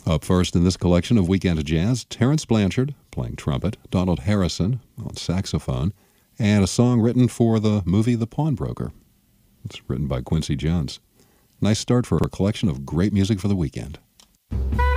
Up first in this collection of Weekend Jazz, Terrence Blanchard playing trumpet, Donald Harrison on saxophone, and a song written for the movie The Pawnbroker. It's written by Quincy Jones. Nice start for a collection of great music for the weekend.